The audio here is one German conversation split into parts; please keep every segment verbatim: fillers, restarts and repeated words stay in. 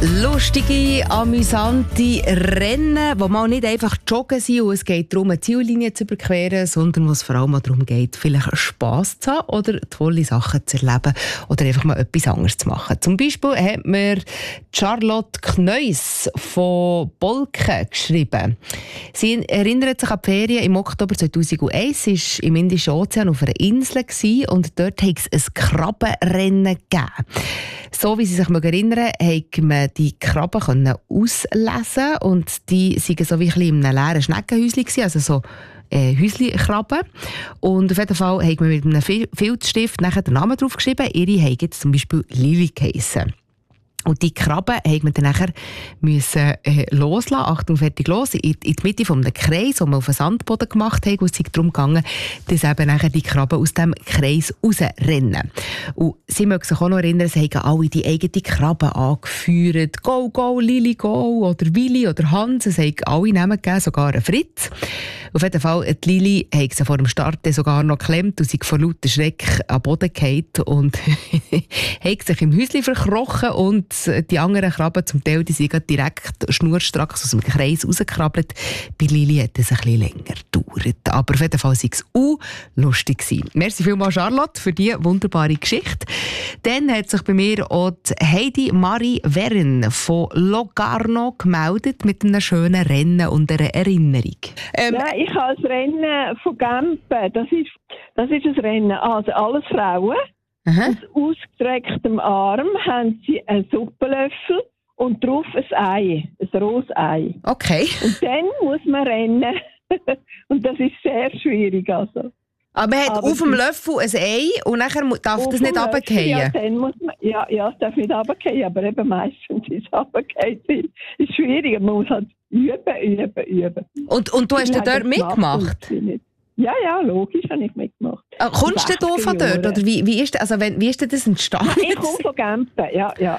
Lustige, amüsante Rennen, wo man nicht einfach joggen sind und es geht darum, eine Ziellinie zu überqueren, sondern wo es vor allem darum geht, vielleicht Spass zu haben oder tolle Sachen zu erleben oder einfach mal etwas anderes zu machen. Zum Beispiel hat mir Charlotte Kneus von Bolken geschrieben. Sie erinnert sich an die Ferien im Oktober zweitausendeins. Sie war im Indischen Ozean auf einer Insel und dort hat es ein Krabbenrennen gegeben. So wie sie sich erinnern, konnte man die Krabben auslesen und die waren so wie ein in einem leeren Schneckenhäuschen, also so äh, Häuschen-Krabben. Und auf jeden Fall hat man mit einem Filzstift nachher den Namen draufgeschrieben. Ihre haben jetzt zum Beispiel Lili geheissen. Und die Krabben musste man dann nachher müssen, äh, loslassen. Achtung, fertig, los. In, in die Mitte von einem Kreis, den wir auf den Sandboden gemacht haben. Und es ging darum gegangen, dass eben nachher die Krabben aus diesem Kreis rausrennen. Und sie mögen sich auch noch erinnern, sie haben alle die eigene Krabben angeführt. Go, go, Lili, go. Oder Willi oder Hans. Es haben alle Namen gegeben, sogar einen Fritz. Auf jeden Fall, die Lili hat sie vor dem Start sogar noch geklemmt und sie vor lauter Schreck am Boden gefallen und hat sich im Häuschen verkrochen und die anderen Krabben, zum Teil, die sind direkt schnurstracks aus dem Kreis rausgekrabbelt. Bei Lili hat es ein bisschen länger gedauert. Aber auf jeden Fall war es auch lustig gewesen. Merci vielmals, Charlotte, für diese wunderbare Geschichte. Dann hat sich bei mir auch Heidi Marie Wern von Locarno gemeldet mit einem schönen Rennen und einer Erinnerung. Ähm, ja, ich habe das Rennen von Gempen. Das ist, das ist ein Rennen. Also alles Frauen. Aha. Aus ausgestrecktem Arm haben sie einen Suppenlöffel und drauf ein Ei, ein rohes Ei. Okay. Und dann muss man rennen. Und das ist sehr schwierig. Also. Aber man hat Aber auf dem Löffel ein Ei und nachher darf das nicht runterfallen? Ja, dann muss man, ja, ja, es darf nicht runterfallen, aber eben meistens ist es runterfallen. Es ist schwierig, man muss halt üben, üben, üben. Und, und du hast ja dort mitgemacht? Ja, ja, logisch habe ich mitgemacht. Ah, kommst du denn von dort? Oder wie, wie, ist, also, wie ist denn das entstanden? Ja, ich komme von Gempen, ja, ja.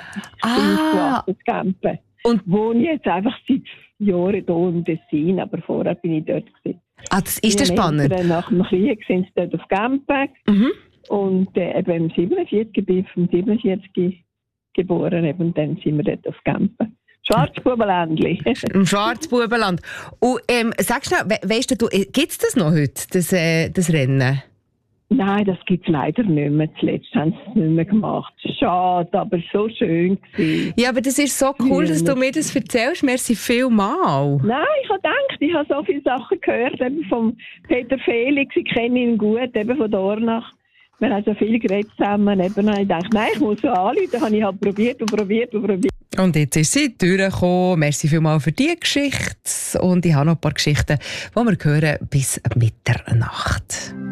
Ah. Ich bin aus Gempen. Und wohne jetzt einfach seit Jahren hier im Tessin, aber vorher bin ich dort gewesen. Ah, das ist das spannend. Nach dem Krieg sind sie dort auf Gempen. Mhm. Und äh, eben im siebenundvierzig, bin ich vom siebenundvierzig geboren, eben dann sind wir dort auf Gempen. Schwarzbubenländli. Im Schwarzbubenland. Und ähm, sagst du, we- weißt du, gibt es das noch heute, das, äh, das Rennen? Nein, das gibt es leider nicht mehr. Zuletzt haben sie es nicht mehr gemacht. Schade, aber so schön gewesen. Ja, aber das ist so cool, dass du mir das erzählst. Merci vielmal. Nein, ich habe gedacht, ich habe so viele Sachen gehört, eben vom Peter Felix, ich kenne ihn gut, eben von Dornach. Wir haben so viel geredet zusammen. Eben habe ich gedacht, nein, ich muss so anrufen. Dann habe ich halt probiert und probiert und probiert. Und jetzt ist sie durchgekommen. Merci vielmals für diese Geschichte. Und ich habe noch ein paar Geschichten, die wir hören bis Mitternacht.